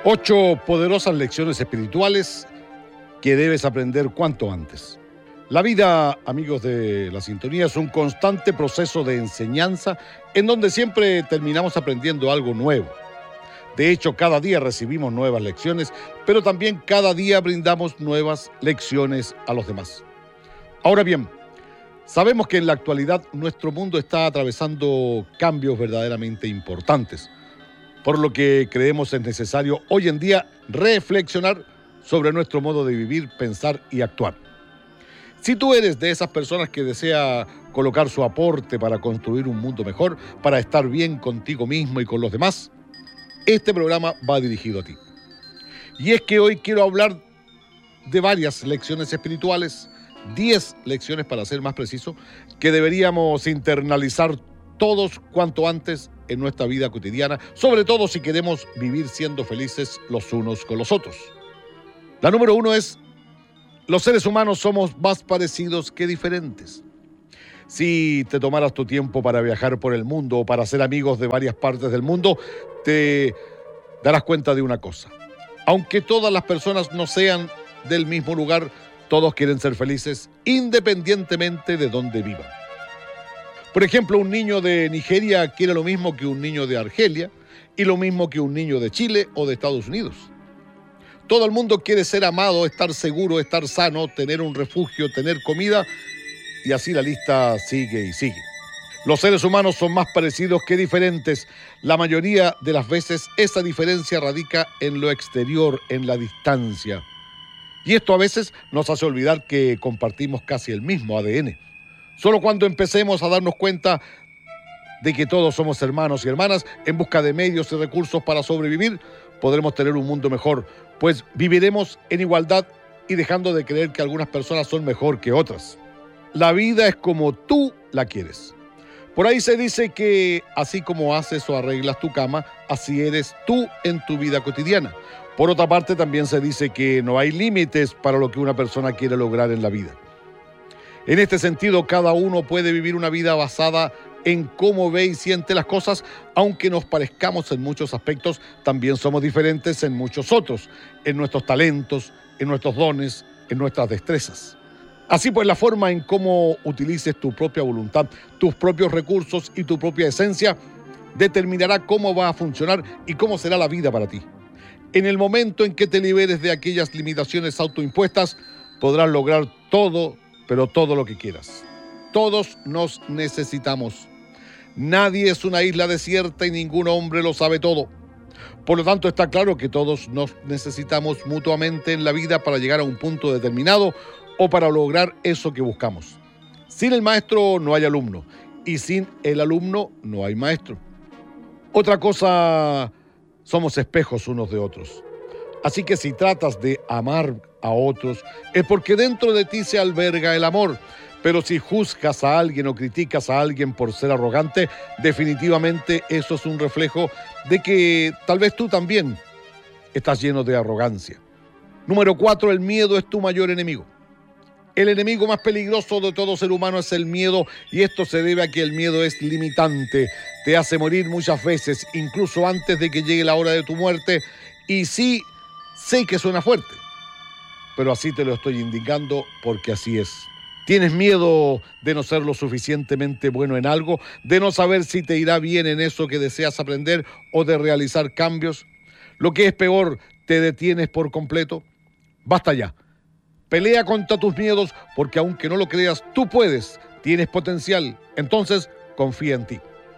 8 poderosas lecciones espirituales que debes aprender cuanto antes. La vida, amigos de la sintonía, es un constante proceso de enseñanza en donde siempre terminamos aprendiendo algo nuevo. De hecho, cada día recibimos nuevas lecciones, pero también cada día brindamos nuevas lecciones a los demás. Ahora bien, sabemos que en la actualidad nuestro mundo está atravesando cambios verdaderamente importantes, por lo que creemos es necesario hoy en día reflexionar sobre nuestro modo de vivir, pensar y actuar. Si tú eres de esas personas que desea colocar su aporte para construir un mundo mejor, para estar bien contigo mismo y con los demás, este programa va dirigido a ti. Y es que hoy quiero hablar de varias lecciones espirituales, 10 lecciones para ser más preciso, que deberíamos internalizar todos cuanto antes en nuestra vida cotidiana, sobre todo si queremos vivir siendo felices los unos con los otros. La número 1 es: los seres humanos somos más parecidos que diferentes. Si te tomaras tu tiempo para viajar por el mundo o para ser amigos de varias partes del mundo, te darás cuenta de una cosa. Aunque todas las personas no sean del mismo lugar, todos quieren ser felices independientemente de dónde vivan. Por ejemplo, un niño de Nigeria quiere lo mismo que un niño de Argelia y lo mismo que un niño de Chile o de Estados Unidos. Todo el mundo quiere ser amado, estar seguro, estar sano, tener un refugio, tener comida, y así la lista sigue y sigue. Los seres humanos son más parecidos que diferentes. La mayoría de las veces esa diferencia radica en lo exterior, en la distancia. Y esto a veces nos hace olvidar que compartimos casi el mismo ADN. Solo cuando empecemos a darnos cuenta de que todos somos hermanos y hermanas en busca de medios y recursos para sobrevivir, podremos tener un mundo mejor, pues viviremos en igualdad y dejando de creer que algunas personas son mejor que otras. La vida es como tú la quieres. Por ahí se dice que así como haces o arreglas tu cama, así eres tú en tu vida cotidiana. Por otra parte, también se dice que no hay límites para lo que una persona quiere lograr en la vida. En este sentido, cada uno puede vivir una vida basada en cómo ve y siente las cosas, aunque nos parezcamos en muchos aspectos, también somos diferentes en muchos otros, en nuestros talentos, en nuestros dones, en nuestras destrezas. Así pues, la forma en cómo utilices tu propia voluntad, tus propios recursos y tu propia esencia determinará cómo va a funcionar y cómo será la vida para ti. En el momento en que te liberes de aquellas limitaciones autoimpuestas, podrás lograr todo, pero todo lo que quieras. Todos nos necesitamos. Nadie es una isla desierta y ningún hombre lo sabe todo. Por lo tanto, está claro que todos nos necesitamos mutuamente en la vida para llegar a un punto determinado o para lograr eso que buscamos. Sin el maestro no hay alumno y sin el alumno no hay maestro. Otra cosa, somos espejos unos de otros. Así que si tratas de amar a otros, es porque dentro de ti se alberga el amor. Pero si juzgas a alguien o criticas a alguien por ser arrogante, definitivamente eso es un reflejo de que tal vez tú también estás lleno de arrogancia. Número 4, el miedo es tu mayor enemigo. El enemigo más peligroso de todo ser humano es el miedo, y esto se debe a que el miedo es limitante. Te hace morir muchas veces, incluso antes de que llegue la hora de tu muerte. Y sí, sé que suena fuerte, pero así te lo estoy indicando porque así es. ¿Tienes miedo de no ser lo suficientemente bueno en algo? ¿De no saber si te irá bien en eso que deseas aprender o de realizar cambios? Lo que es peor, ¿te detienes por completo? Basta ya. Pelea contra tus miedos porque aunque no lo creas, tú puedes, tienes potencial. Entonces, confía en ti.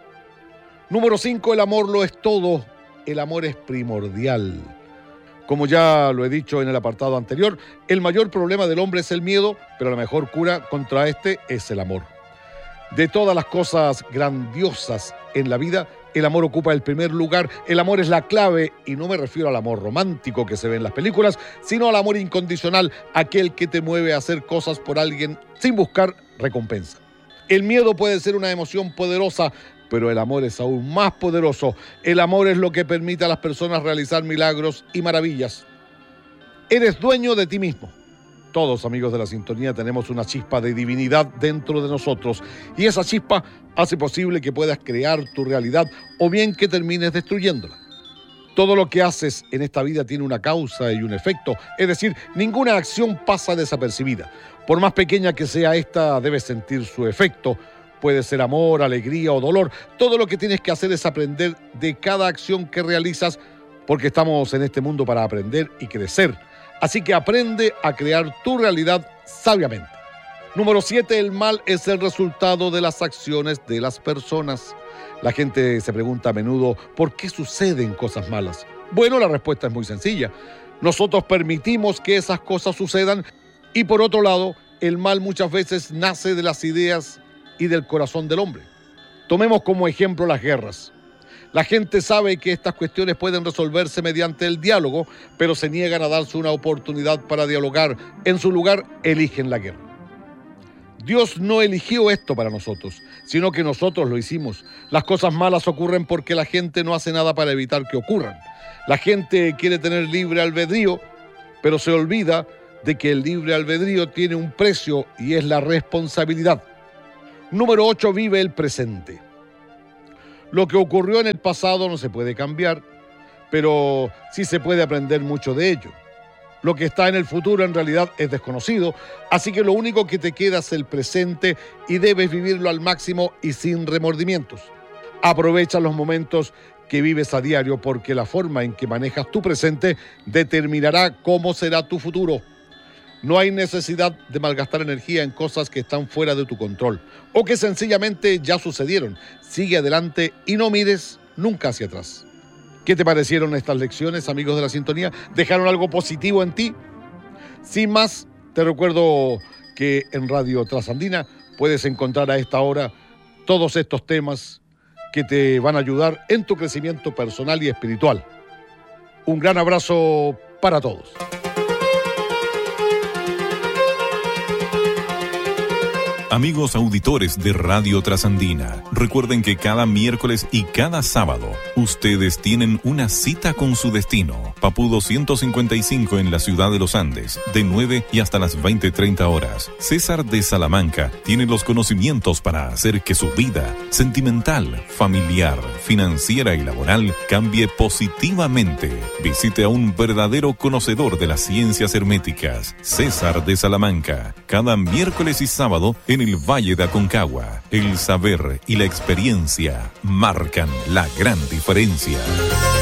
Número 5, el amor lo es todo. El amor es primordial. Como ya lo he dicho en el apartado anterior, el mayor problema del hombre es el miedo, pero la mejor cura contra este es el amor. De todas las cosas grandiosas en la vida, el amor ocupa el primer lugar. El amor es la clave, y no me refiero al amor romántico que se ve en las películas, sino al amor incondicional, aquel que te mueve a hacer cosas por alguien sin buscar recompensa. El miedo puede ser una emoción poderosa, pero el amor es aún más poderoso. El amor es lo que permite a las personas realizar milagros y maravillas. Eres dueño de ti mismo. Todos, amigos de la sintonía, tenemos una chispa de divinidad dentro de nosotros, y esa chispa hace posible que puedas crear tu realidad o bien que termines destruyéndola. Todo lo que haces en esta vida tiene una causa y un efecto, es decir, ninguna acción pasa desapercibida. Por más pequeña que sea esta, debes sentir su efecto. Puede ser amor, alegría o dolor. Todo lo que tienes que hacer es aprender de cada acción que realizas, porque estamos en este mundo para aprender y crecer. Así que aprende a crear tu realidad sabiamente. Número 7, el mal es el resultado de las acciones de las personas. La gente se pregunta a menudo ¿por qué suceden cosas malas? Bueno, la respuesta es muy sencilla. Nosotros permitimos que esas cosas sucedan y por otro lado, el mal muchas veces nace de las ideas y del corazón del hombre. Tomemos como ejemplo las guerras. La gente sabe que estas cuestiones pueden resolverse mediante el diálogo, pero se niegan a darse una oportunidad para dialogar. En su lugar, eligen la guerra. Dios no eligió esto para nosotros, sino que nosotros lo hicimos. Las cosas malas ocurren porque la gente no hace nada para evitar que ocurran. La gente quiere tener libre albedrío, pero se olvida de que el libre albedrío tiene un precio y es la responsabilidad. Número 8, vive el presente. Lo que ocurrió en el pasado no se puede cambiar, pero sí se puede aprender mucho de ello. Lo que está en el futuro en realidad es desconocido, así que lo único que te queda es el presente y debes vivirlo al máximo y sin remordimientos. Aprovecha los momentos que vives a diario porque la forma en que manejas tu presente determinará cómo será tu futuro. No hay necesidad de malgastar energía en cosas que están fuera de tu control o que sencillamente ya sucedieron. Sigue adelante y no mires nunca hacia atrás. ¿Qué te parecieron estas lecciones, amigos de la sintonía? ¿Dejaron algo positivo en ti? Sin más, te recuerdo que en Radio Trasandina puedes encontrar a esta hora todos estos temas que te van a ayudar en tu crecimiento personal y espiritual. Un gran abrazo para todos. Amigos auditores de Radio Trasandina, recuerden que cada miércoles y cada sábado ustedes tienen una cita con su destino. Papudo 155 en la ciudad de Los Andes, de 9 y hasta las 20:30 horas. César de Salamanca tiene los conocimientos para hacer que su vida sentimental, familiar, financiera y laboral cambie positivamente. Visite a un verdadero conocedor de las ciencias herméticas, César de Salamanca, cada miércoles y sábado en el Valle de Aconcagua. El saber y la experiencia marcan la gran diferencia.